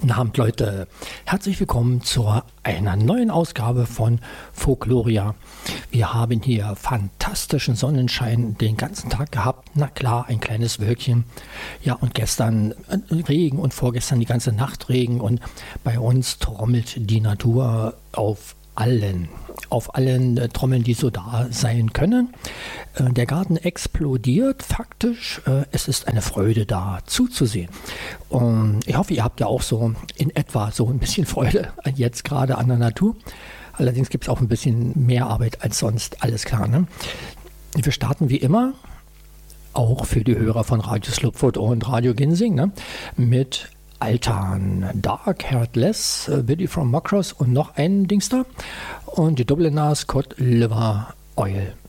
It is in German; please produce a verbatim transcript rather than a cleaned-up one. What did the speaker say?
Guten Abend, Leute. Herzlich willkommen zu einer neuen Ausgabe von Folkloria. Wir haben hier fantastischen Sonnenschein den ganzen Tag gehabt. Na klar, ein kleines Wölkchen. Ja, und gestern Regen und vorgestern die ganze Nacht Regen. Und bei uns trommelt die Natur auf allen, auf allen äh, Trommeln, die so da sein können. Äh, der Garten explodiert faktisch. Äh, es ist eine Freude da zuzusehen. Und ich hoffe, ihr habt ja auch so in etwa so ein bisschen Freude jetzt gerade an der Natur. Allerdings gibt es auch ein bisschen mehr Arbeit als sonst, alles klar. Ne? Wir starten wie immer, auch für die Hörer von Radio Slupfoot und Radio Ginsing, ne? mit Altan, Dark Heartless, Biddy from Macross und noch ein Dings da und die Dubliner Scott Liver Oil.